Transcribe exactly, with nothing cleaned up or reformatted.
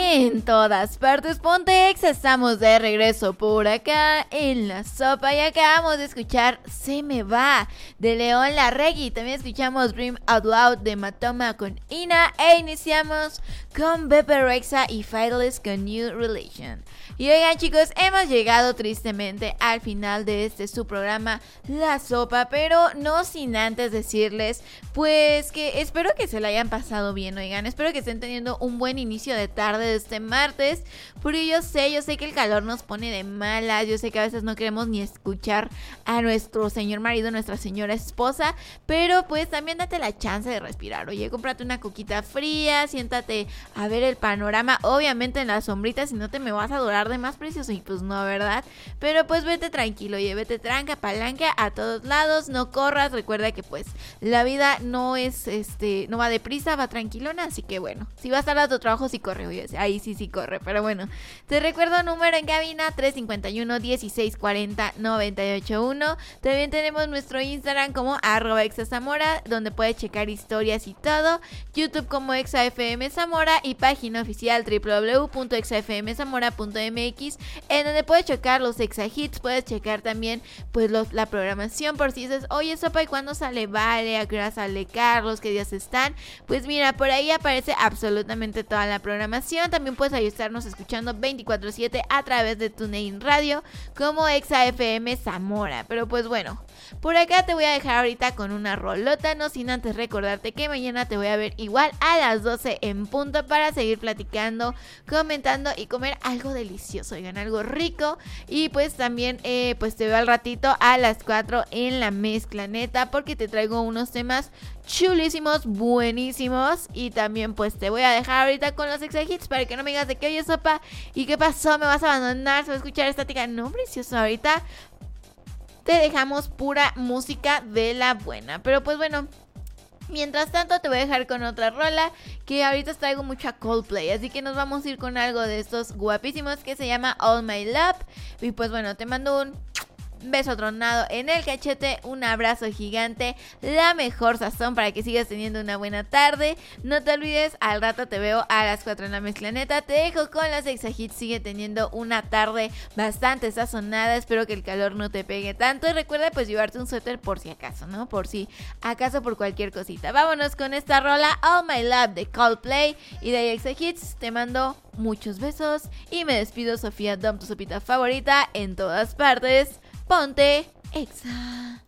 En todas partes, ponte exa, estamos de regreso por acá en La Sopa y acabamos de escuchar Se Me Va de León Larregui. También escuchamos Dream Out Loud de Matoma con Ina e iniciamos con Bebe Rexha y Fightless con New Relation. Y oigan chicos, hemos llegado tristemente al final de este su programa La Sopa, pero no sin antes decirles pues que espero que se la hayan pasado bien, oigan, espero que estén teniendo un buen inicio de tarde de este martes, porque yo sé, yo sé que el calor nos pone de malas, yo sé que a veces no queremos ni escuchar a nuestro señor marido, nuestra señora esposa, pero pues también date la chance de respirar, oye, cómprate una coquita fría, siéntate a ver el panorama, obviamente en la sombrita, si no te me vas a adorar de más precioso y pues no, ¿verdad? Pero pues vete tranquilo, oye, vete tranca, palanca a todos lados, no corras, recuerda que pues la vida no es, este, no va deprisa, va tranquilona, así que bueno, si vas a estar a tu trabajo sí corre, oye, ahí sí sí corre, pero bueno, te recuerdo número en cabina tres cinco uno, dieciséis cuarenta, noventa y ocho uno, también tenemos nuestro Instagram como arroba exazamora, donde puedes checar historias y todo, YouTube como exafm Zamora y página oficial doble u doble u doble u punto exafmzamora punto m x, en donde puedes checar los exa hits, puedes checar también pues los, la programación por si dices, oye Sopa, ¿y cuándo sale Vale? ¿A qué hora sale Carlos? ¿Qué días están? Pues mira, por ahí aparece absolutamente toda la programación. También puedes estarnos escuchando veinticuatro siete a través de TuneIn Radio como exafm Zamora. Pero pues bueno, por acá te voy a dejar ahorita con una rolota, no sin antes recordarte que mañana te voy a ver igual a las doce en punto para seguir platicando, comentando y comer algo delicioso, oigan, algo rico. Y pues también eh, pues te veo al ratito a las cuatro en la mezcla neta, porque te traigo unos temas chulísimos, buenísimos. Y también pues te voy a dejar ahorita con los exa hits para que no me digas de que oye Sopa, ¿y qué pasó? ¿Me vas a abandonar? ¿Se va a escuchar estática? No, precioso, ahorita te dejamos pura música de la buena. Pero pues bueno, mientras tanto te voy a dejar con otra rola que ahorita traigo mucha Coldplay, así que nos vamos a ir con algo de estos guapísimos que se llama All My Love. Y pues bueno, te mando un beso tronado en el cachete, un abrazo gigante, la mejor sazón para que sigas teniendo una buena tarde. No te olvides, al rato te veo a las cuatro en la mezcla neta. Te dejo con los exa hits, sigue teniendo una tarde bastante sazonada, espero que el calor no te pegue tanto y recuerda pues llevarte un suéter por si acaso, ¿no? Por si acaso, por cualquier cosita. Vámonos con esta rola, All My Love de Coldplay y de exa hits. Te mando muchos besos y me despido, Sofía Dom, tu sopita favorita en todas partes. Ponte exa.